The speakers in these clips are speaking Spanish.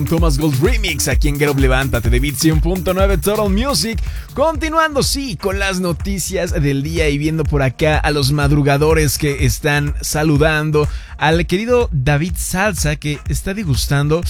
Thomas Gold Remix aquí en Get Up Levántate de Beat 100.9 Total Music. Continuando, sí, con las noticias del día y viendo por acá a los madrugadores que están saludando. Al querido David Salsa, que está degustando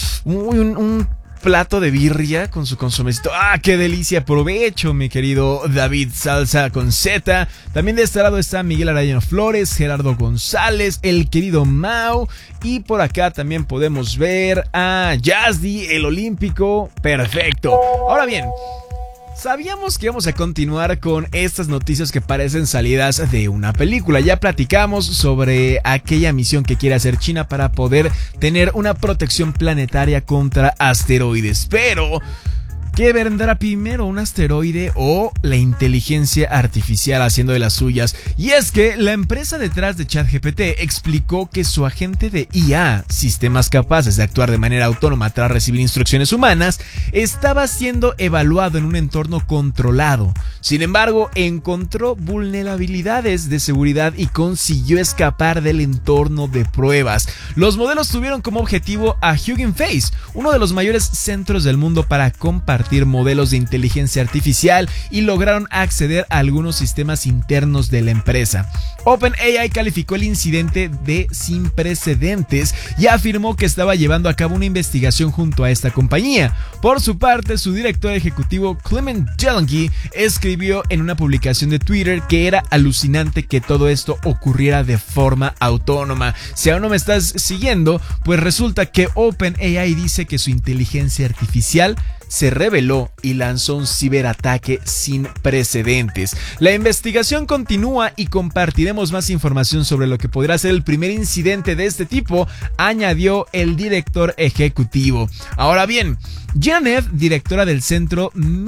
un plato de birria con su consomecito. ¡Ah, qué delicia! Provecho, mi querido David Salsa con Z. También de este lado está Miguel Arellano Flores, Gerardo González, el querido Mau. Y por acá también podemos ver a Yazdi, el olímpico. Perfecto. Ahora bien, sabíamos que íbamos a continuar con estas noticias que parecen salidas de una película. Ya platicamos sobre aquella misión que quiere hacer China para poder tener una protección planetaria contra asteroides. Pero ¿qué vendrá primero, un asteroide o la inteligencia artificial haciendo de las suyas? Y es que la empresa detrás de ChatGPT explicó que su agente de IA, sistemas capaces de actuar de manera autónoma tras recibir instrucciones humanas, estaba siendo evaluado en un entorno controlado. Sin embargo, encontró vulnerabilidades de seguridad y consiguió escapar del entorno de pruebas. Los modelos tuvieron como objetivo a Hugging Face, uno de los mayores centros del mundo para compartir modelos de inteligencia artificial, y lograron acceder a algunos sistemas internos de la empresa. OpenAI calificó el incidente de sin precedentes y afirmó que estaba llevando a cabo una investigación junto a esta compañía. Por su parte, su director ejecutivo Clement Delaney escribió en una publicación de Twitter que era alucinante que todo esto ocurriera de forma autónoma. Si aún no me estás siguiendo, pues resulta que OpenAI dice que su inteligencia artificial se rebeló y lanzó un ciberataque sin precedentes. La investigación continúa y compartiremos más información sobre lo que podrá ser el primer incidente de este tipo, añadió el director ejecutivo. Ahora bien, Janet, directora del Centro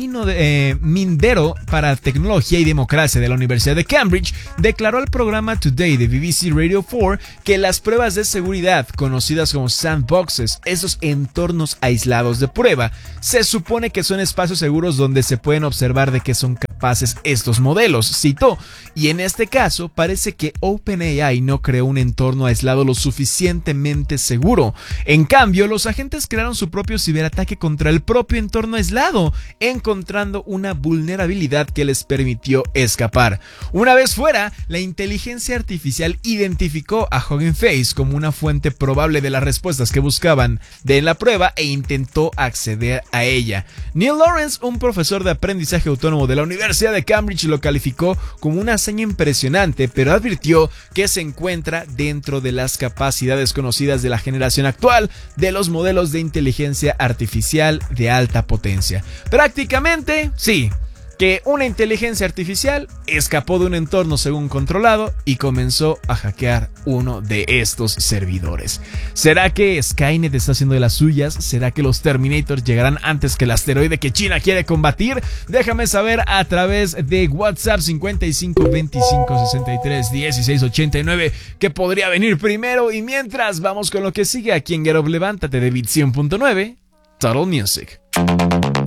Mindero para Tecnología y Democracia de la Universidad de Cambridge, declaró al programa Today de BBC Radio 4 que las pruebas de seguridad, conocidas como sandboxes, esos entornos aislados de prueba, se supone que son espacios seguros donde se pueden observar de qué son capaces estos modelos, citó, y en este caso parece que OpenAI no creó un entorno aislado lo suficientemente seguro. En cambio, los agentes crearon su propio ciberataque contra el propio entorno aislado, encontrando una vulnerabilidad que les permitió escapar. Una vez fuera, la inteligencia artificial identificó a Hugging Face como una fuente probable de las respuestas que buscaban de la prueba e intentó acceder a ella. Neil Lawrence, un profesor de aprendizaje autónomo de la Universidad de Cambridge, lo calificó como una hazaña impresionante, pero advirtió que se encuentra dentro de las capacidades conocidas de la generación actual de los modelos de inteligencia artificial de alta potencia. Prácticamente, sí, que una inteligencia artificial escapó de un entorno según controlado y comenzó a hackear uno de estos servidores. ¿Será que Skynet está haciendo de las suyas? ¿Será que los Terminators llegarán antes que el asteroide que China quiere combatir? Déjame saber a través de WhatsApp 55 25 63 16 89 que podría venir primero, y mientras vamos con lo que sigue aquí en Get Up Levántate de Beat 100.9 Total Music.